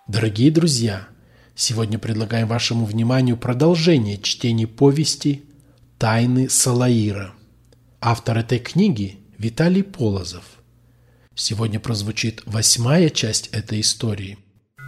Дорогие друзья, сегодня предлагаем вашему вниманию продолжение чтения повести «Тайны Салаира». Автор этой книги – Виталий Полозов. Сегодня прозвучит 8-я часть этой истории.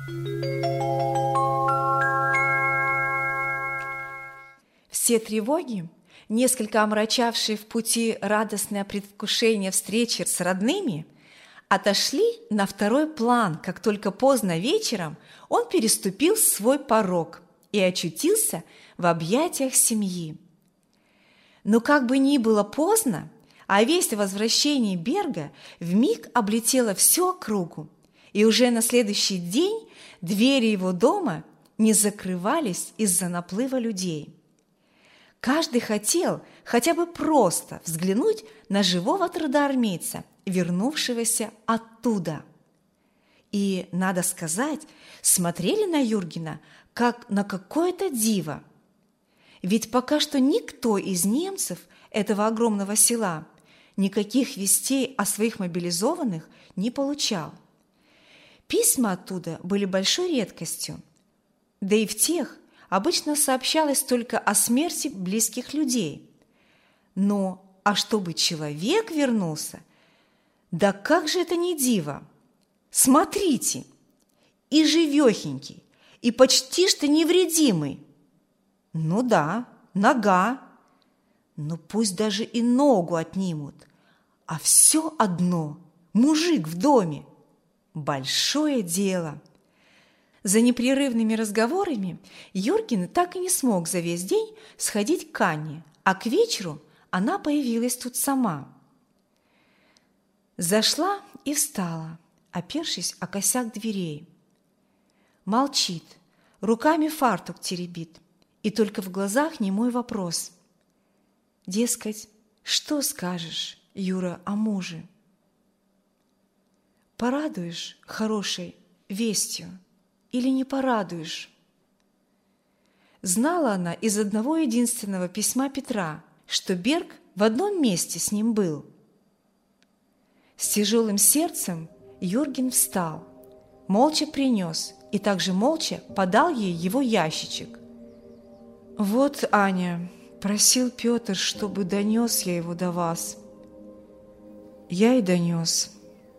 Все тревоги, несколько омрачавшие в пути радостное предвкушение встречи с родными, отошли на второй план, как только поздно вечером он переступил свой порог и очутился в объятиях семьи. Но как бы ни было поздно, а весть о возвращении Берга вмиг облетела всю округу, и уже на следующий день двери его дома не закрывались из-за наплыва людей. Каждый хотел хотя бы просто взглянуть на живого трудоармейца, вернувшегося оттуда. И, надо сказать, смотрели на Юргена как на какое-то диво. Ведь пока что никто из немцев этого огромного села никаких вестей о своих мобилизованных не получал. Письма оттуда были большой редкостью, да и в тех обычно сообщалось только о смерти близких людей. Но а чтобы человек вернулся, да как же это не диво! Смотрите, и живехенький, и почти что невредимый. Ну да, нога, но пусть даже и ногу отнимут, а все одно – мужик в доме. Большое дело. За непрерывными разговорами Юрген так и не смог за весь день сходить к Анне, а к вечеру она появилась тут сама. Зашла и встала, опершись о косяк дверей. Молчит, руками фартук теребит, и только в глазах немой вопрос. Дескать, что скажешь, Юра, о муже? Порадуешь хорошей вестью или не порадуешь? Знала она из одного единственного письма Петра, что Берг в одном месте с ним был. С тяжелым сердцем Юрген встал, молча принес и также молча подал ей его ящичек. «Вот, Аня, просил Петр, чтобы донес я его до вас. Я и донес».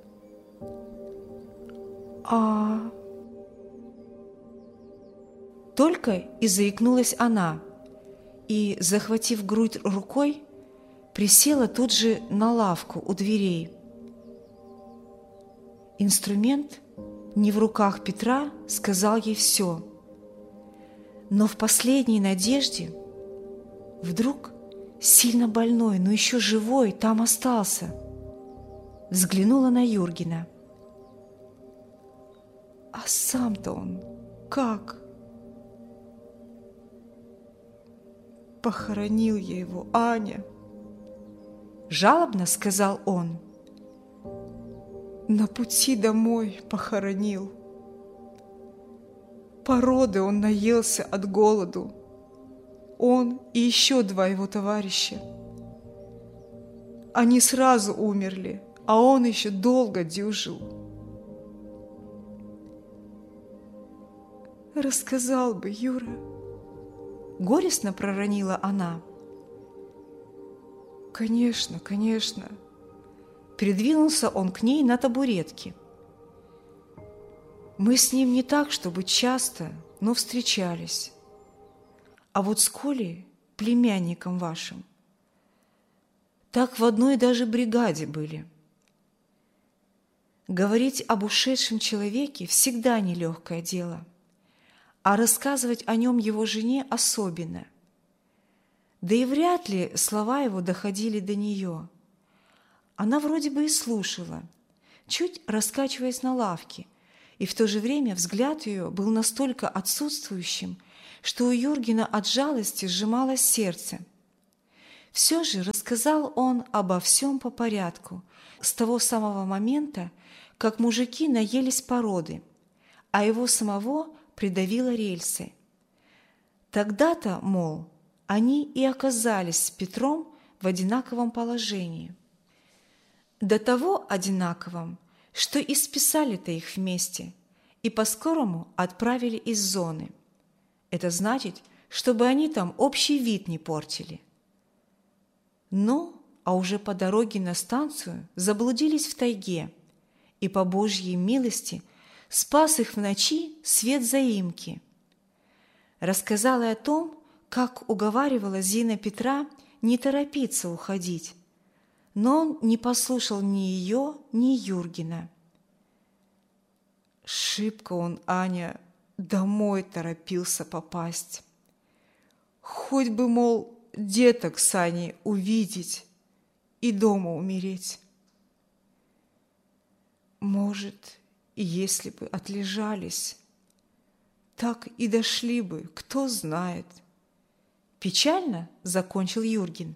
Только и заикнулась она, и, захватив грудь рукой, присела тут же на лавку у дверей. Инструмент не в руках Петра сказал ей все. Но в последней надежде вдруг сильно больной, но еще живой, там остался. Взглянула на Юргена. А сам-то он как? Похоронил я его, Аня. Жалобно сказал он. На пути домой похоронил. Породы он наелся от голоду. Он и еще 2 его товарища. Они сразу умерли, а он еще долго дюжил. Рассказал бы, Юра. Горестно проронила она. Конечно, конечно. Придвинулся он к ней на табуретке. Мы с ним не так, чтобы часто, но встречались. А вот с Колей, племянником вашим, так в одной даже бригаде были. Говорить об ушедшем человеке всегда нелегкое дело, а рассказывать о нем его жене особенно. Да и вряд ли слова его доходили до нее. Она вроде бы и слушала, чуть раскачиваясь на лавке, и в то же время взгляд ее был настолько отсутствующим, что у Юргена от жалости сжималось сердце. Все же рассказал он обо всем по порядку, с того самого момента, как мужики наелись породы, а его самого придавило рельсы. Тогда-то, мол, они и оказались с Петром в одинаковом положении. До того одинаковом, что и списали-то их вместе, и и по-скорому отправили из зоны. Это значит, чтобы они там общий вид не портили. А уже по дороге на станцию заблудились в тайге, и по Божьей милости спас их в ночи свет заимки. Рассказала о том, как уговаривала Зина Петра не торопиться уходить, но он не послушал ни ее, ни Юргена. Шибко он, Аня, домой торопился попасть. Хоть бы, мол, деток с Аней увидеть и дома умереть. Может, и если бы отлежались, так и дошли бы, кто знает. Печально закончил Юрген.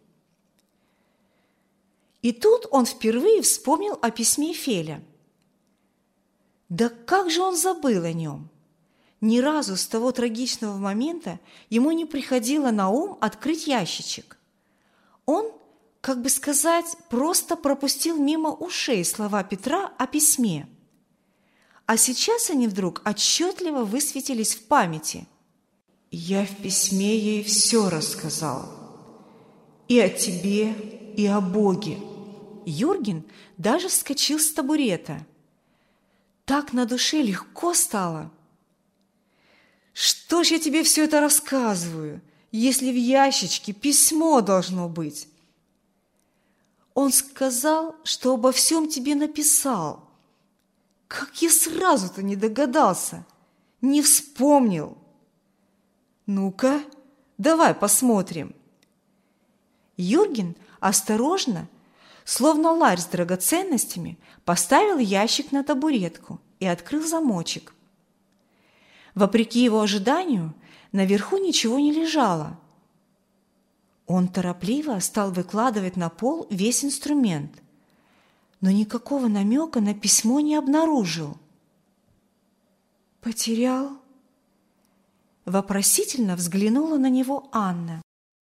И тут он впервые вспомнил о письме Феля. Да как же он забыл о нем? Ни разу с того трагичного момента ему не приходило на ум открыть ящичек. Он, как бы сказать, просто пропустил мимо ушей слова Петра о письме. А сейчас они вдруг отчетливо высветились в памяти. «Я в письме ей все рассказал. И о тебе, и о Боге». Юрген даже вскочил с табурета. Так на душе легко стало. «Что ж я тебе все это рассказываю, если в ящичке письмо должно быть?» Он сказал, что обо всем тебе написал. Как я сразу-то не догадался, не вспомнил. Ну-ка, давай посмотрим. Юрген осторожно, словно ларь с драгоценностями, поставил ящик на табуретку и открыл замочек. Вопреки его ожиданию, наверху ничего не лежало. Он торопливо стал выкладывать на пол весь инструмент, но никакого намека на письмо не обнаружил. «Потерял?» Вопросительно взглянула на него Анна.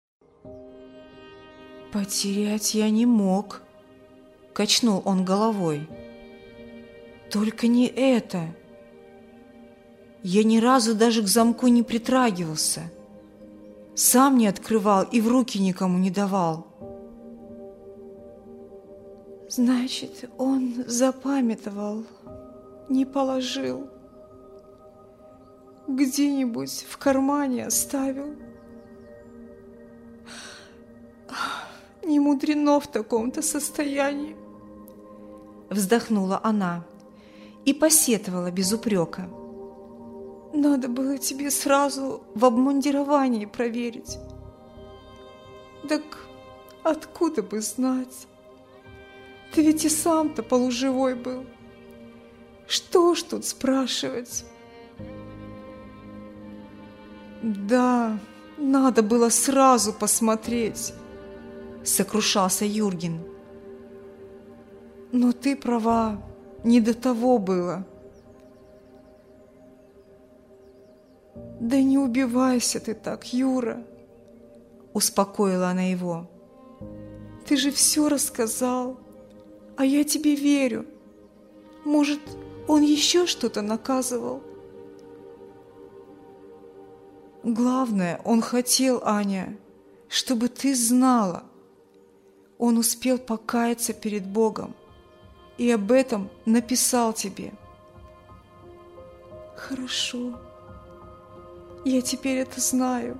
«Потерять я не мог», — качнул он головой. «Только не это. Я ни разу даже к замку не притрагивался. Сам не открывал и в руки никому не давал». «Значит, он запамятовал, не положил. Где-нибудь в кармане оставил. Не мудрено в таком-то состоянии», — вздохнула она и посетовала без упрека. «Надо было тебе сразу в обмундировании проверить. Так откуда бы знать? Ты ведь и сам-то полуживой был. Что ж тут спрашивать?» «Да, надо было сразу посмотреть», — сокрушался Юрген. «Но ты права, не до того было». «Да не убивайся ты так, Юра», — успокоила она его. «Ты же все рассказал, а я тебе верю. Может, он еще что-то наказывал?» «Главное, он хотел, Аня, чтобы ты знала. Он успел покаяться перед Богом и об этом написал тебе». «Хорошо, я теперь это знаю.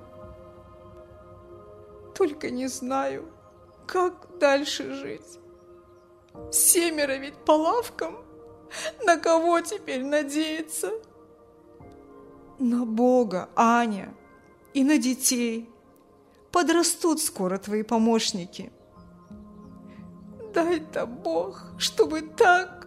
Только не знаю, как дальше жить. 7 ведь по лавкам. На кого теперь надеяться?» «На Бога, Аня, и на детей. Подрастут скоро твои помощники». «Дай-то Бог, чтобы так...»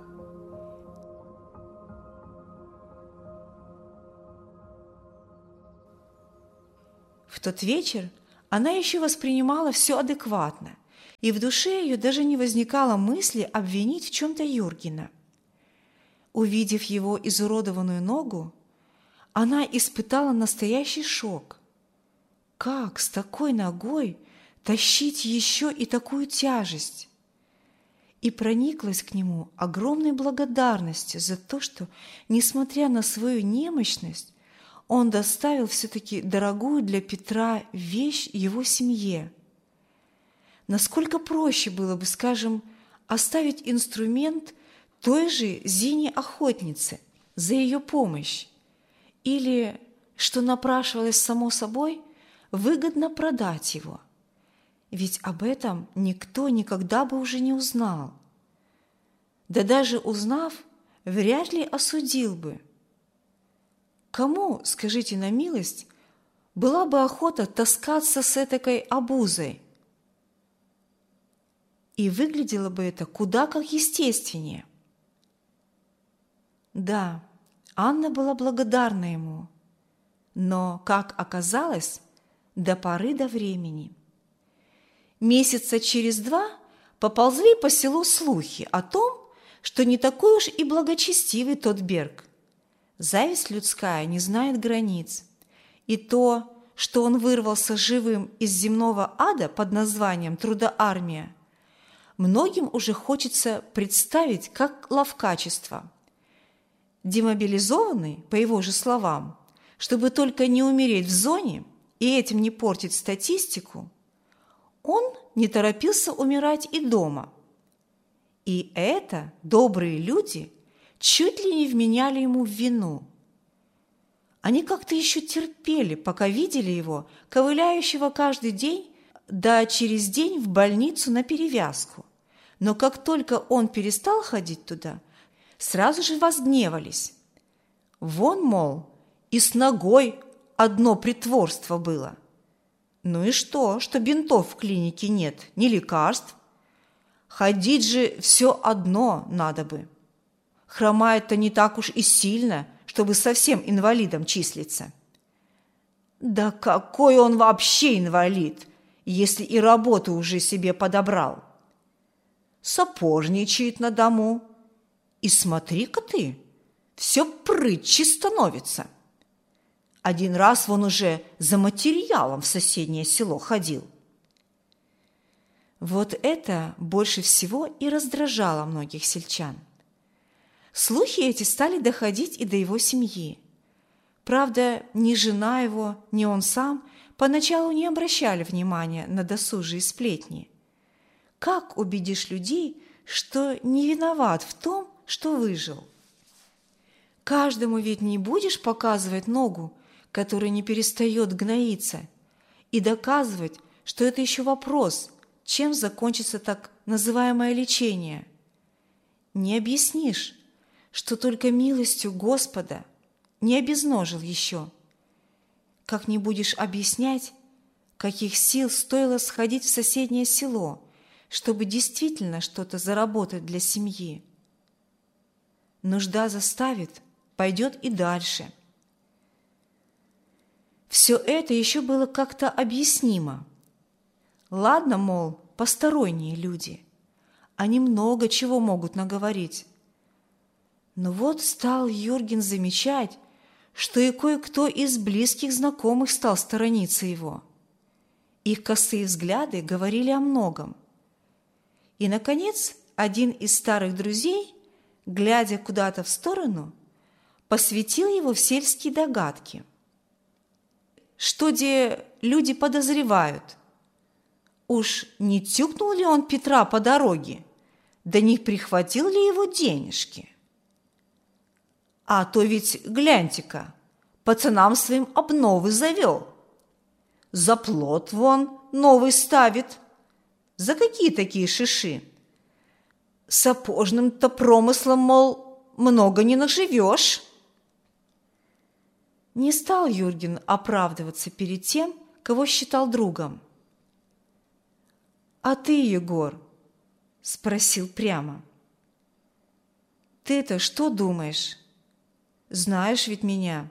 В тот вечер она еще воспринимала все адекватно, и в душе ее даже не возникало мысли обвинить в чем-то Юргена. Увидев его изуродованную ногу, она испытала настоящий шок. Как с такой ногой тащить еще и такую тяжесть? и прониклась к нему огромной благодарностью за то, что, несмотря на свою немощность, он доставил все-таки дорогую для Петра вещь его семье. Насколько проще было бы, скажем, оставить инструмент той же Зине-охотнице за ее помощь, или, что напрашивалось само собой, выгодно продать его. Ведь об этом никто никогда бы уже не узнал. Да даже узнав, вряд ли осудил бы. Кому, скажите на милость, была бы охота таскаться с этакой обузой? И выглядело бы это куда как естественнее. Да, Анна была благодарна ему, но, как оказалось, до поры до времени. Месяца через 2 поползли по селу слухи о том, что не такой уж и благочестивый тот Берг. Зависть людская не знает границ, и то, что он вырвался живым из земного ада под названием трудоармия, многим уже хочется представить как ловкачество. Демобилизованный, по его же словам, чтобы только не умереть в зоне и этим не портить статистику, он не торопился умирать и дома. И это добрые люди чуть ли не вменяли ему в вину. Они как-то еще терпели, пока видели его, ковыляющего каждый день, да через день в больницу на перевязку. Но как только он перестал ходить туда, сразу же возгневались. Вон, мол, и с ногой одно притворство было. Ну и что бинтов в клинике нет, ни лекарств? Ходить же все одно надо бы. Хромает-то не так уж и сильно, чтобы совсем инвалидом числиться. Да какой он вообще инвалид, если и работу уже себе подобрал? Сапожничает на дому. И смотри-ка ты, все прытче становится. Один раз вон уже за материалом в соседнее село ходил. Вот это больше всего и раздражало многих сельчан. Слухи эти стали доходить и до его семьи. Правда, ни жена его, ни он сам поначалу не обращали внимания на досужие сплетни. Как убедишь людей, что не виноват в том, что выжил? Каждому ведь не будешь показывать ногу, которая не перестает гноиться, и доказывать, что это еще вопрос, чем закончится так называемое лечение. Не объяснишь, что только милостью Господа не обезножил еще. Как не будешь объяснять, каких сил стоило сходить в соседнее село, чтобы действительно что-то заработать для семьи. Нужда заставит, пойдет и дальше. Все это еще было как-то объяснимо. Ладно, мол, посторонние люди, они много чего могут наговорить. Но вот стал Юрген замечать, что и кое-кто из близких знакомых стал сторониться его. Их косые взгляды говорили о многом. И, наконец, один из старых друзей, глядя куда-то в сторону, посвятил его в сельские догадки. Что де люди подозревают? Уж не тюкнул ли он Петра по дороге? Да не прихватил ли его денежки? А то ведь, гляньте-ка, пацанам своим обновы завел. За плот вон новый ставит. За какие такие шиши? Сапожным-то промыслом, мол, много не наживешь. Не стал Юрген оправдываться перед тем, кого считал другом. «А ты, Егор?» – спросил прямо. «Ты-то что думаешь? Знаешь ведь меня».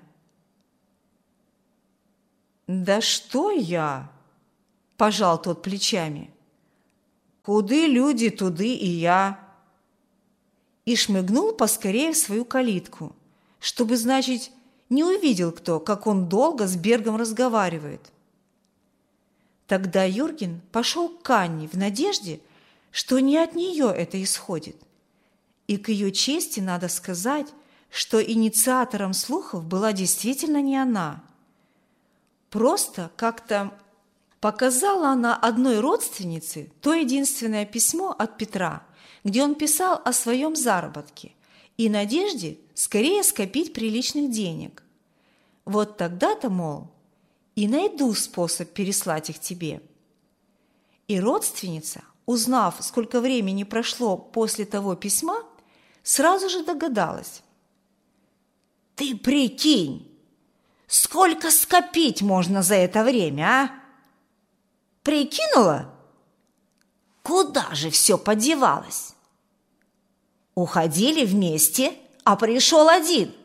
«Да что я?» – пожал тот плечами. «Куды люди, туды и я». И шмыгнул поскорее в свою калитку, чтобы, значит, не увидел кто, как он долго с Бергом разговаривает. Тогда Юрген пошел к Анне в надежде, что не от нее это исходит. И к ее чести надо сказать, что инициатором слухов была действительно не она. Просто как-то показала она одной родственнице то единственное письмо от Петра, где он писал о своем заработке и надежде скорее скопить приличных денег. Вот тогда-то, мол, и найду способ переслать их тебе. И родственница, узнав, сколько времени прошло после того письма, сразу же догадалась. «Ты прикинь, сколько скопить можно за это время, а? Прикинула? Куда же все подевалось? Уходили вместе, а пришел один.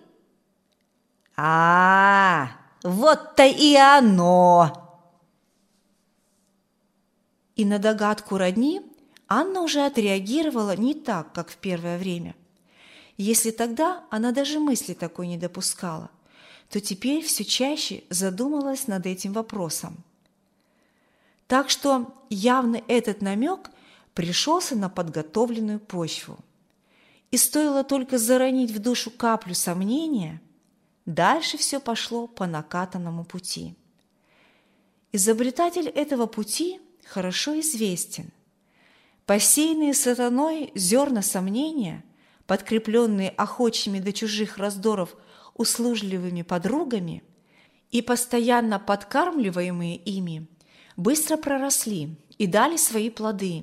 Вот-то и оно!» И на догадку родни Анна уже отреагировала не так, как в первое время. Если тогда она даже мысли такой не допускала, то теперь все чаще задумалась над этим вопросом. Так что явно этот намек пришелся на подготовленную почву. И стоило только заронить в душу каплю сомнения, дальше все пошло по накатанному пути. Изобретатель этого пути хорошо известен. Посеянные сатаной зерна сомнения, подкрепленные охочими до чужих раздоров услужливыми подругами и постоянно подкармливаемые ими, быстро проросли и дали свои плоды.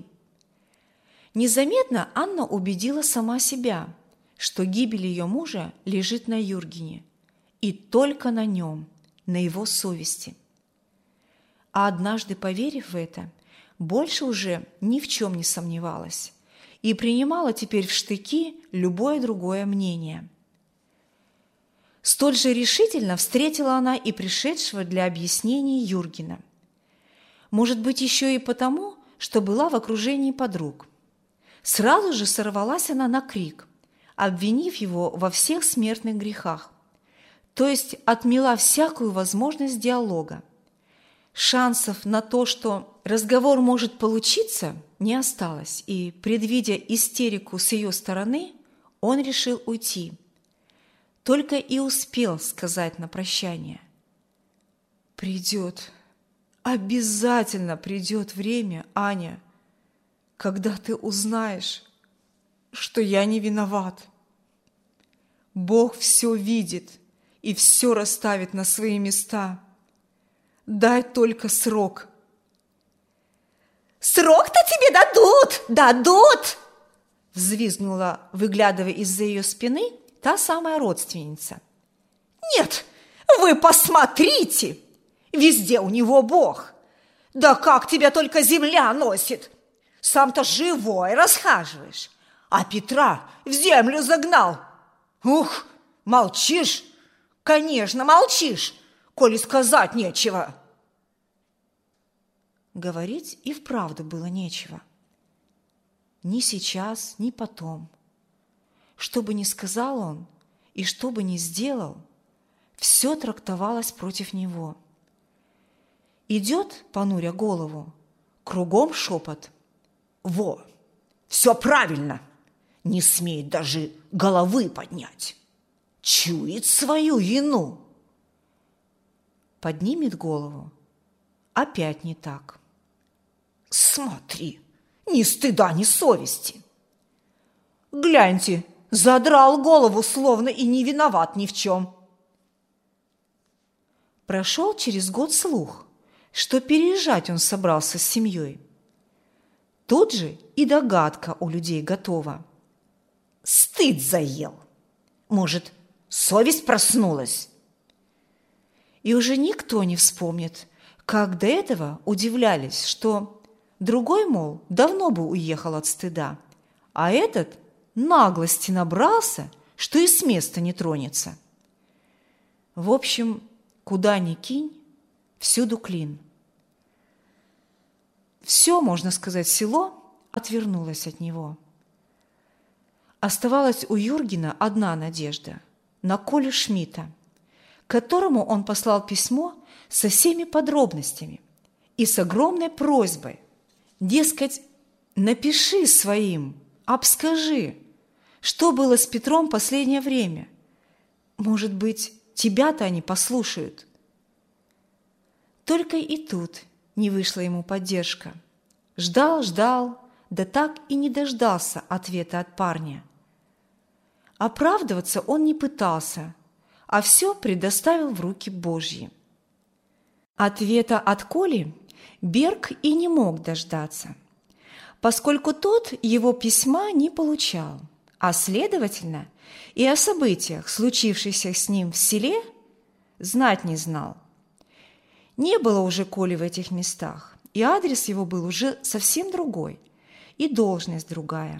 Незаметно Анна убедила сама себя, что гибель ее мужа лежит на Юргене, и только на нем, на его совести. А однажды, поверив в это, больше уже ни в чем не сомневалась и принимала теперь в штыки любое другое мнение. Столь же решительно встретила она и пришедшего для объяснений Юргена. Может быть, еще и потому, что была в окружении подруг. Сразу же сорвалась она на крик, обвинив его во всех смертных грехах, то есть отмела всякую возможность диалога. Шансов на то, что разговор может получиться, не осталось, и, предвидя истерику с ее стороны, он решил уйти. Только и успел сказать на прощание: «Придет, обязательно придет время, Аня, когда ты узнаешь, что я не виноват. Бог все видит и все расставит на свои места. Дай только срок». «Срок-то тебе дадут! Дадут!» взвизгнула, выглядывая из-за ее спины, та самая родственница. «Нет, вы посмотрите! Везде у него Бог! Да как тебя только земля носит! Сам-то живой расхаживаешь, а Петра в землю загнал! Ух, молчишь? Конечно, молчишь, коли сказать нечего!» Говорить и вправду было нечего. Ни сейчас, ни потом. Что бы ни сказал он и что бы ни сделал, все трактовалось против него. Идет, понуря голову, кругом шепот. «Во, все правильно! Не смеет даже головы поднять! Чует свою вину!» Поднимет голову. Опять не так. «Смотри, ни стыда, ни совести! Гляньте, задрал голову, словно и не виноват ни в чем!» Прошел через год слух, что переезжать он собрался с семьей. Тут же и догадка у людей готова. Стыд заел. Может, совесть проснулась? И уже никто не вспомнит, как до этого удивлялись, что другой, мол, давно бы уехал от стыда, а этот наглости набрался, что и с места не тронется. В общем, куда ни кинь, всюду клин. Все, можно сказать, село отвернулось от него. Оставалась у Юргена одна надежда – на Колю Шмидта, которому он послал письмо со всеми подробностями и с огромной просьбой, дескать, напиши своим, обскажи, что было с Петром последнее время. Может быть, тебя-то они послушают». Только и тут не вышла ему поддержка. Ждал, да так и не дождался ответа от парня. Оправдываться он не пытался, а все предоставил в руки Божьи. Ответа от Коли Берг и не мог дождаться, поскольку тот его письма не получал, а, следовательно, и о событиях, случившихся с ним в селе, знать не знал. Не было уже Коли в этих местах, и адрес его был уже совсем другой, и должность другая.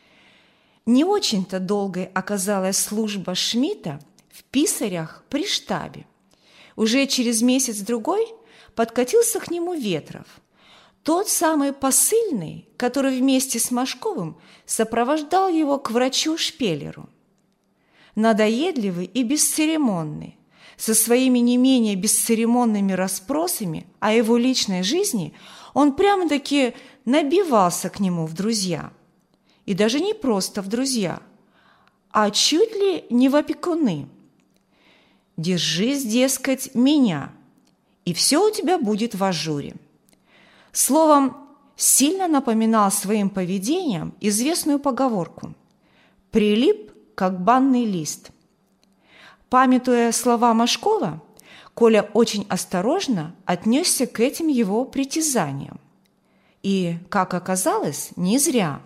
Не очень-то долгой оказалась служба Шмидта в писарях при штабе. Уже через месяц-другой подкатился к нему Ветров, тот самый посыльный, который вместе с Машковым сопровождал его к врачу Шпелеру. Надоедливый и бесцеремонный, со своими не менее бесцеремонными расспросами о его личной жизни, он прямо-таки набивался к нему в друзья. И даже не просто в друзья, а чуть ли не в опекуны. «Держись, дескать, меня, и все у тебя будет в ажуре». Словом, сильно напоминал своим поведением известную поговорку «прилип, как банный лист». Памятуя слова Машкова, Коля очень осторожно отнесся к этим его притязаниям. И, как оказалось, не зря.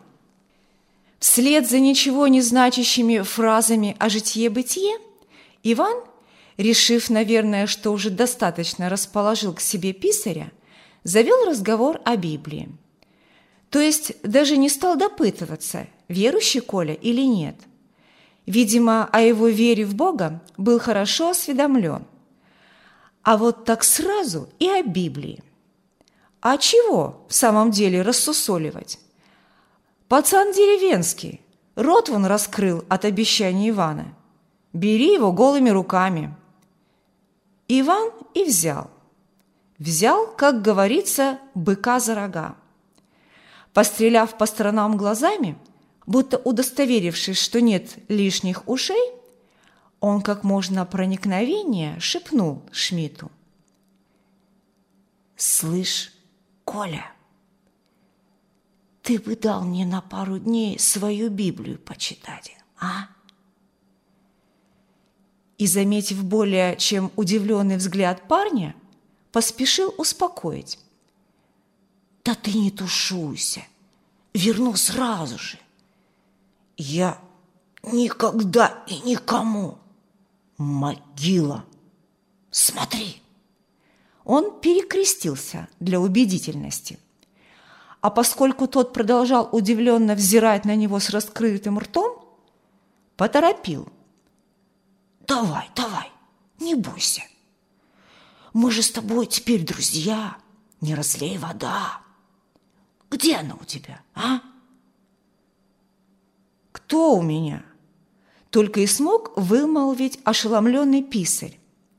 Вслед за ничего не значащими фразами о житье-бытие Иван, решив, наверное, что уже достаточно расположил к себе писаря, завел разговор о Библии. То есть даже не стал допытываться, верующий Коля или нет. Видимо, о его вере в Бога был хорошо осведомлен. А вот так сразу и о Библии. А чего в самом деле рассусоливать? Пацан деревенский, рот вон раскрыл от обещания Ивана. Бери его голыми руками. Иван и взял. Взял, как говорится, быка за рога. Постреляв по сторонам глазами, будто удостоверившись, что нет лишних ушей, он как можно проникновеннее шепнул Шмидту: «Слышь, Коля, ты бы дал мне на пару дней свою Библию почитать, а?» И, заметив более чем удивленный взгляд парня, поспешил успокоить: «Да ты не тушуйся, верну сразу же. Я никогда и никому. Могила. Смотри». Он перекрестился для убедительности. А поскольку тот продолжал удивленно взирать на него с раскрытым ртом, поторопил: «Давай, не бойся. Мы же с тобой теперь друзья, не разлей вода. Где она у тебя, а?» «Кто у меня?» Только и смог вымолвить ошеломленный писарь.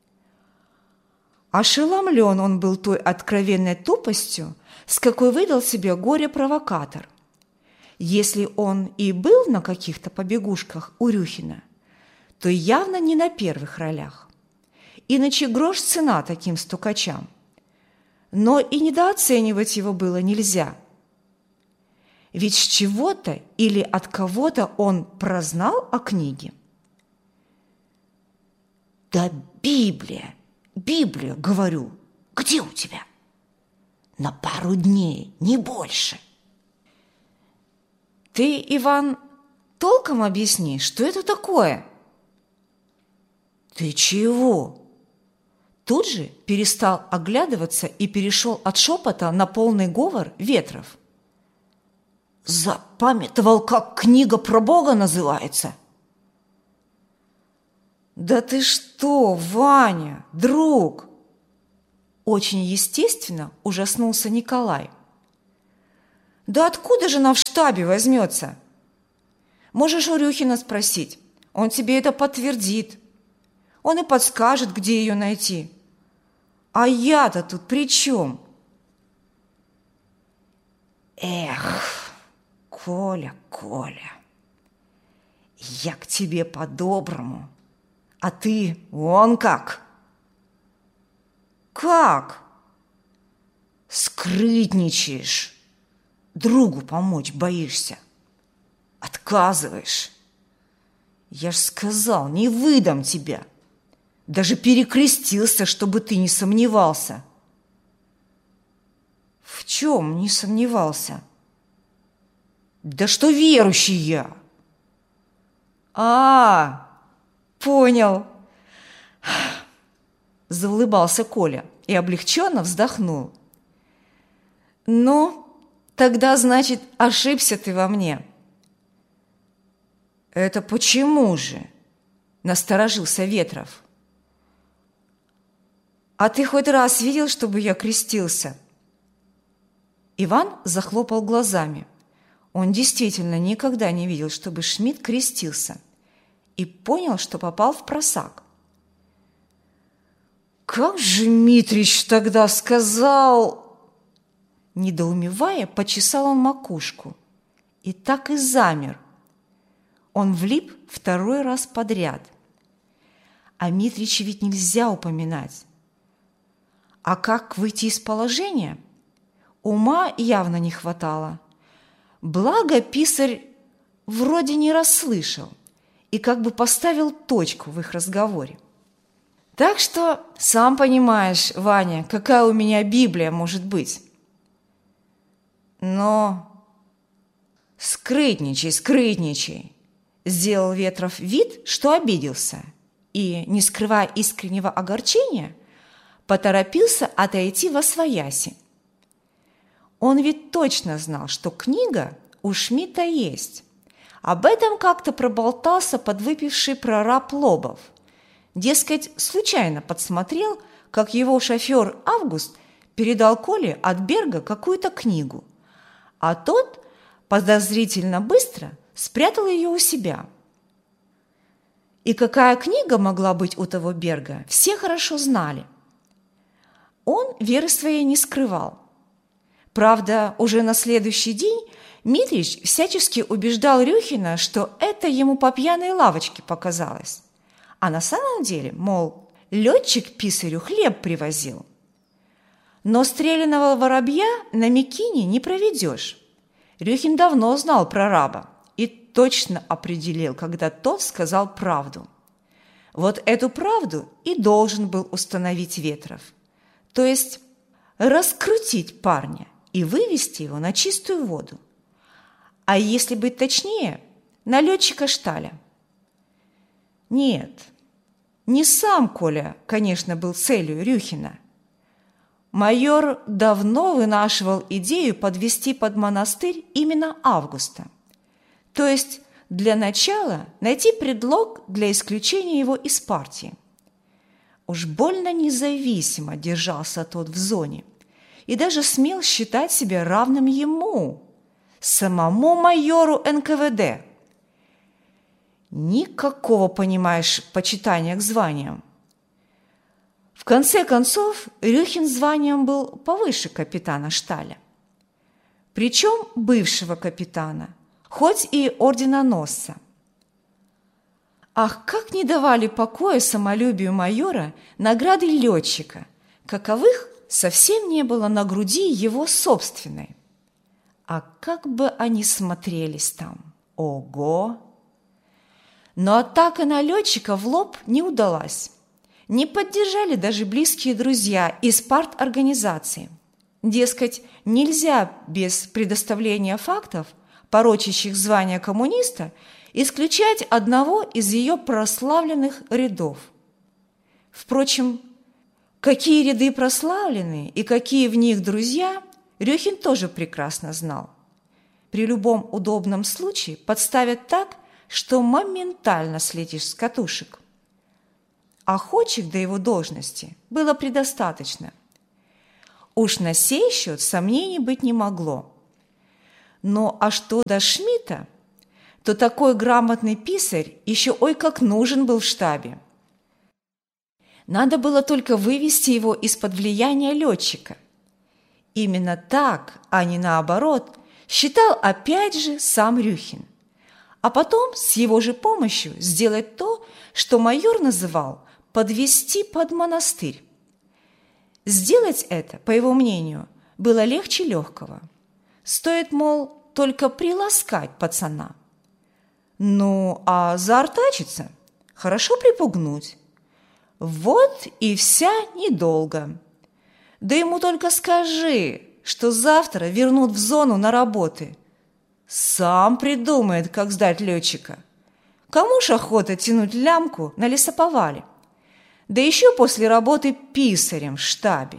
Ошеломлен он был той откровенной тупостью, с какой выдал себе горе-провокатор. Если он и был на каких-то побегушках у Рюхина, то явно не на первых ролях. Иначе грош цена таким стукачам. Но и недооценивать его было нельзя. Ведь с чего-то или от кого-то он прознал о книге. «Да Библия, говорю, где у тебя? На пару дней, не больше». «Ты, Иван, толком объясни, что это такое?» «Ты чего?» Тут же перестал оглядываться и перешел от шепота на полный говор Ветров. «Запамятовал, как книга про Бога называется?» «Да ты что, Ваня, друг!» Очень естественно ужаснулся Николай. «Да откуда же она в штабе возьмется? Можешь у Рюхина спросить, он тебе это подтвердит. Он и подскажет, где ее найти. А я-то тут при чем?» «Эх!» Коля, Коля, я к тебе по-доброму, а ты вон как. Как? Скрытничаешь, другу помочь боишься, отказываешь. Я ж сказал, не выдам тебя. Даже перекрестился, чтобы ты не сомневался. В чем не сомневался? Да что верующий я. Понял. Заулыбался Коля и облегченно вздохнул. Ну, тогда, значит, ошибся ты во мне. Это почему же? Насторожился Ветров. А ты хоть раз видел, чтобы я крестился? Иван захлопал глазами. Он действительно никогда не видел, чтобы Шмидт крестился, и понял, что попал в просак. «Как же Митрич тогда сказал?» Недоумевая, почесал он макушку. И так и замер. Он влип второй раз подряд. А Митрича ведь нельзя упоминать. А как выйти из положения? Ума явно не хватало. Благо писарь вроде не расслышал и как бы поставил точку в их разговоре. Так что, сам понимаешь, Ваня, какая у меня Библия может быть. Но скрытничай, сделал Ветров вид, что обиделся, и, не скрывая искреннего огорчения, поторопился отойти восвояси. Он ведь точно знал, что книга у Шмидта есть. Об этом как-то проболтался подвыпивший прораб Лобов. Дескать, случайно подсмотрел, как его шофер Август передал Коле от Берга какую-то книгу, а тот подозрительно быстро спрятал ее у себя. И какая книга могла быть у того Берга, все хорошо знали. Он веры своей не скрывал. Правда, уже на следующий день Митрич всячески убеждал Рюхина, что это ему по пьяной лавочке показалось. А на самом деле, мол, летчик писарю хлеб привозил. Но стрелянного воробья на Микине не проведешь. Рюхин давно знал прораба и точно определил, когда тот сказал правду. Вот эту правду и должен был установить Ветров. То есть раскрутить парня и вывести его на чистую воду. А если быть точнее, на летчика Шталя. Нет, не сам Коля, конечно, был целью Рюхина. Майор давно вынашивал идею подвести под монастырь именно Августа. То есть для начала найти предлог для исключения его из партии. Уж больно независимо держался тот в зоне и даже смел считать себя равным ему, самому майору НКВД. Никакого, понимаешь, почитания к званиям. В конце концов, Рюхин званием был повыше капитана Шталя. Причем бывшего капитана, хоть и орденоносца. Ах, как не давали покоя самолюбию майора награды летчика, каковых совсем не было на груди его собственной. А как бы они смотрелись там! Ого! Но атака на летчика в лоб не удалась. Не поддержали даже близкие друзья из парторганизации. Дескать, нельзя без предоставления фактов, порочащих звание коммуниста, исключать одного из ее прославленных рядов. Впрочем, какие ряды прославленные и какие в них друзья, Рюхин тоже прекрасно знал. При любом удобном случае подставят так, что моментально слетишь с катушек. Охочих до его должности было предостаточно. Уж на сей счет сомнений быть не могло. Но а что до Шмидта, то такой грамотный писарь еще ой как нужен был в штабе. Надо было только вывести его из-под влияния летчика. Именно так, а не наоборот, считал опять же сам Рюхин, а потом с его же помощью сделать то, что майор называл «подвести под монастырь». Сделать это, по его мнению, было легче легкого. Стоит, мол, только приласкать пацана. Ну, а заортачиться хорошо припугнуть. Вот и вся недолго. Да ему только скажи, что завтра вернут в зону на работы. Сам придумает, как сдать летчика. Кому ж охота тянуть лямку на лесоповале? Да еще после работы писарем в штабе.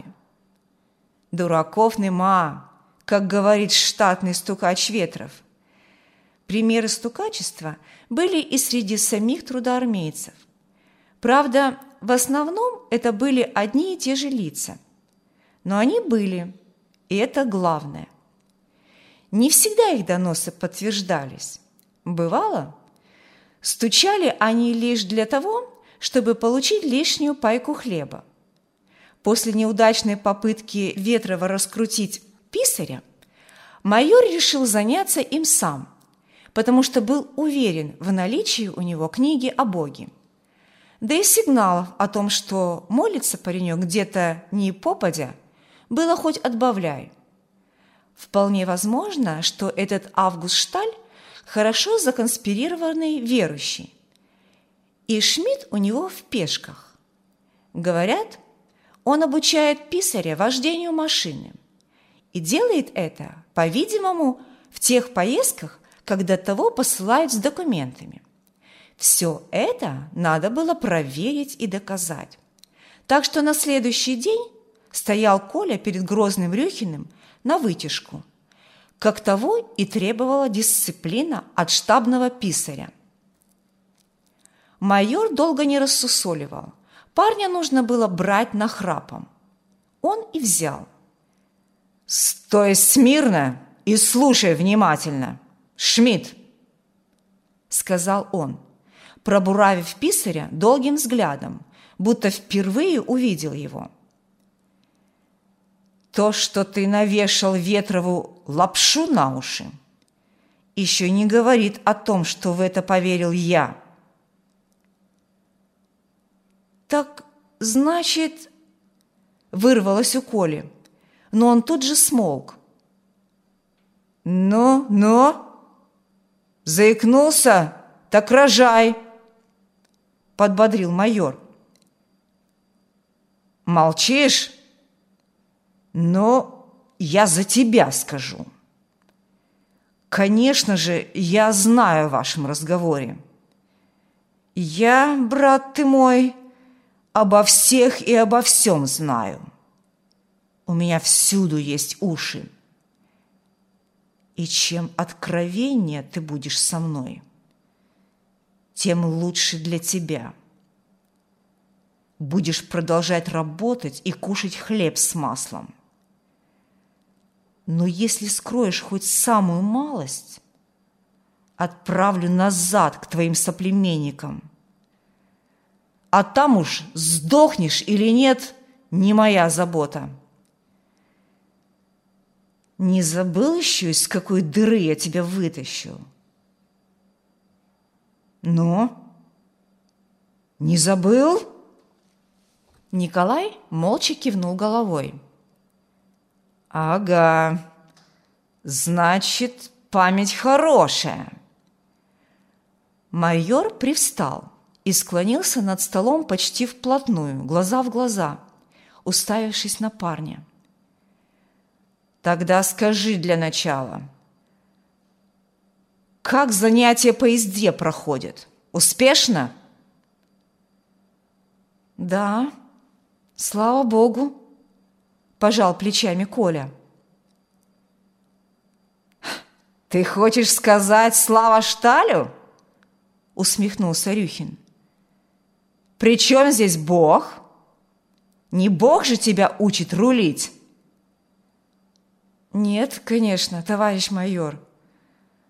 Дураков нема, как говорит штатный стукач Ветров. Примеры стукачества были и среди самих трудоармейцев. Правда, в основном это были одни и те же лица. Но они были, и это главное. Не всегда их доносы подтверждались. Бывало, стучали они лишь для того, чтобы получить лишнюю пайку хлеба. После неудачной попытки Ветрова раскрутить писаря, майор решил заняться им сам, потому что был уверен в наличии у него книги о Боге. Да и сигналов о том, что молится паренек где-то не попадя, было хоть отбавляй. Вполне возможно, что этот Август Шталь хорошо законспирированный верующий. И Шмидт у него в пешках. Говорят, он обучает писаря вождению машины. И делает это, по-видимому, в тех поездках, когда того посылают с документами. Все это надо было проверить и доказать. Так что на следующий день стоял Коля перед грозным Рюхиным на вытяжку, как того и требовала дисциплина от штабного писаря. Майор долго не рассусоливал. Парня нужно было брать нахрапом. Он и взял. «Стой смирно и слушай внимательно, Шмидт!» – сказал он, пробуравив писаря долгим взглядом, будто впервые увидел его. «То, что ты навешал Ветрову лапшу на уши, еще не говорит о том, что в это поверил я». «Так, значит...» – вырвалось у Коли, но он тут же смолк. «Ну, заикнулся, так рожай!» – подбодрил майор. «Молчишь? Но я за тебя скажу. Конечно же, я знаю о вашем разговоре. Я, брат ты мой, обо всех и обо всем знаю. У меня всюду есть уши. И чем откровеннее ты будешь со мной, тем лучше для тебя. Будешь продолжать работать и кушать хлеб с маслом. Но если скроешь хоть самую малость, отправлю назад к твоим соплеменникам. А там уж сдохнешь или нет, не моя забота. Не забыл еще, из какой дыры я тебя вытащил? Ну, не забыл?» Николай молча кивнул головой. «Ага, значит, память хорошая». Майор привстал и склонился над столом почти вплотную, глаза в глаза, уставившись на парня. «Тогда скажи для начала, как занятия по езде проходят? Успешно?» «Да, слава Богу», – пожал плечами Коля. «Ты хочешь сказать слава Шталю?» – усмехнулся Рюхин. «При чем здесь Бог? Не Бог же тебя учит рулить?» «Нет, конечно, товарищ майор.